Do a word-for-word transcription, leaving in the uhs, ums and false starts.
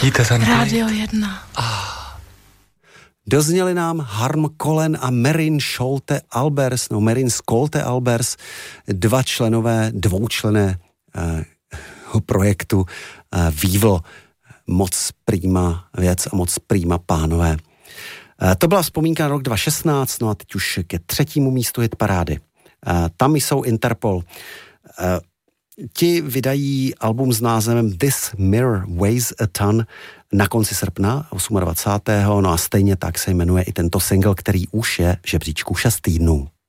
Pustíte ten Radio jedna. Ah. Dozněli nám Harm Kolen a Merin Scholte Albers, no Merin Scholte Albers, dva členové, dvoučlenné uh, projektu uh, Vývl. Moc prýma věc a moc prýma pánové. Uh, to byla vzpomínka na rok dva tisíce šestnáct, no a teď už ke třetímu místu hitparády. Uh, tam jsou Interpol. Uh, ti vydají album s názvem This Mirror Weighs a Ton na konci srpna dvacátého osmého No a stejně tak se jmenuje i tento single, který už je v žebříčku šest týdnů.